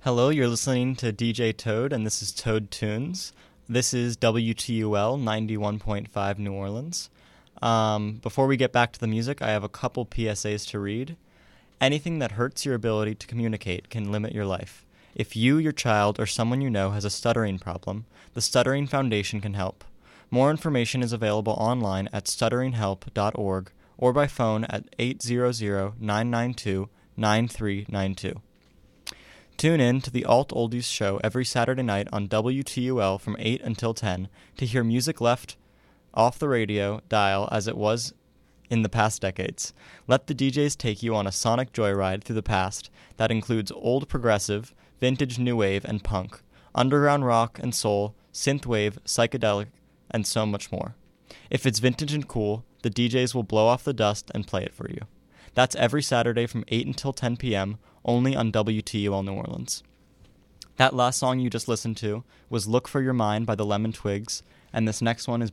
Hello, you're listening to DJ Toad, and this is Toad Tunes. This is WTUL 91.5 New Orleans. Before we get back to the music, I have a couple PSAs to read. Anything that hurts your ability to communicate can limit your life. If you, your child, or someone you know has a stuttering problem, the Stuttering Foundation can help. More information is available online at stutteringhelp.org or by phone at 800-992-9392. Tune in to the Alt Oldies show every Saturday night on WTUL from 8 until 10 to hear music left off the radio dial as it was in the past decades. Let the DJs take you on a sonic joyride through the past that includes old progressive, vintage new wave and punk, underground rock and soul, synthwave, psychedelic, and so much more. If it's vintage and cool, the DJs will blow off the dust and play it for you. That's every Saturday from 8 until 10 p.m., only on WTUL New Orleans. That last song you just listened to was Look for Your Mind by the Lemon Twigs, and this next one is